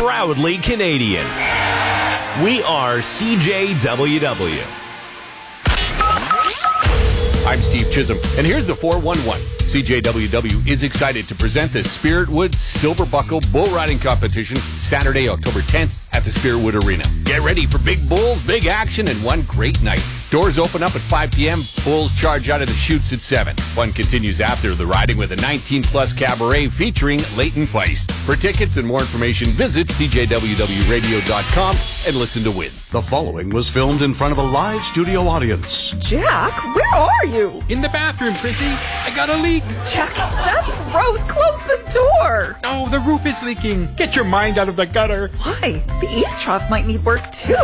proudly Canadian. We are CJWW. I'm Steve Chisholm, and here's the 411. CJWW is excited to present the Spiritwood Silver Buckle Bull Riding Competition Saturday, October 10th at the Spiritwood Arena. Get ready for big bulls, big action, and one great night. Doors open up at 5 p.m. Bulls charge out of the chutes at 7. Fun continues after the riding with a 19-plus cabaret featuring Leighton Feist. For tickets and more information, visit cjwwradio.com and listen to win. The following was filmed in front of a live studio audience. Jack, where are you? In the bathroom, Chrissy. I got a leak. Jack, that's gross. Close the door. Oh, the roof is leaking. Get your mind out of the gutter. Why? The eaves trough might need work, too.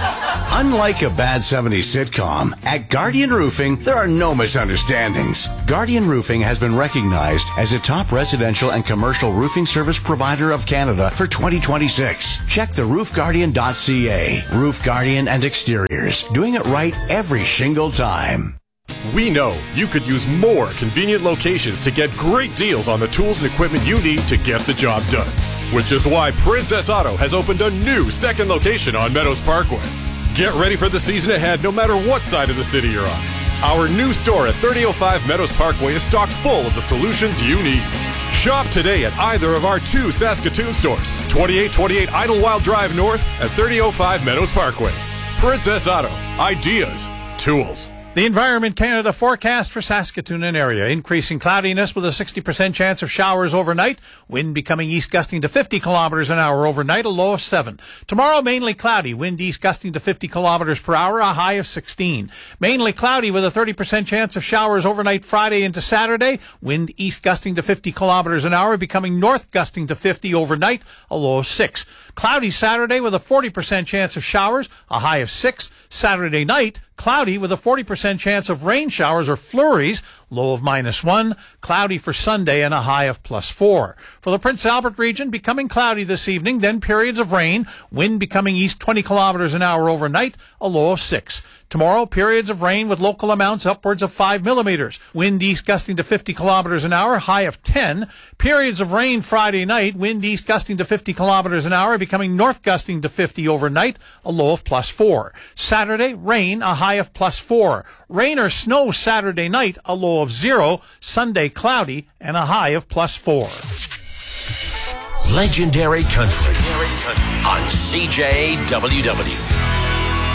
Unlike a bad 70s sitcom, at Guardian Roofing, there are no misunderstandings. Guardian Roofing has been recognized as a top residential and commercial roofing service provider of Canada for 2026. Check the roofguardian.ca. Roof Guardian and Exteriors, doing it right every shingle time. We know you could use more convenient locations to get great deals on the tools and equipment you need to get the job done. Which is why Princess Auto has opened a new second location on Meadows Parkway. Get ready for the season ahead no matter what side of the city you're on. Our new store at 3005 Meadows Parkway is stocked full of the solutions you need. Shop today at either of our two Saskatoon stores, 2828 Idlewild Drive North and 3005 Meadows Parkway. Princess Auto. Ideas. Tools. The Environment Canada forecast for Saskatoon and area. Increasing cloudiness with a 60% chance of showers overnight. Wind becoming east gusting to 50 kilometers an hour overnight, a low of 7. Tomorrow, mainly cloudy. Wind east gusting to 50 kilometers per hour, a high of 16. Mainly cloudy with a 30% chance of showers overnight Friday into Saturday. Wind east gusting to 50 kilometers an hour, becoming north gusting to 50 overnight, a low of 6. Cloudy Saturday with a 40% chance of showers, a high of 6. Saturday night, cloudy with a 40% chance of rain showers or flurries, low of -1. Cloudy for Sunday and a high of +4. For the Prince Albert region, becoming cloudy this evening, then periods of rain, wind becoming east 20 kilometers an hour overnight, a low of 6. Tomorrow, periods of rain with local amounts upwards of 5 millimeters. Wind east gusting to 50 kilometers an hour, high of 10. Periods of rain Friday night, wind east gusting to 50 kilometers an hour, becoming north gusting to 50 overnight, a low of +4. Saturday, rain, a high of +4. Rain or snow Saturday night, a low of 0. Sunday, cloudy, and a high of +4. Legendary Country on CJWW.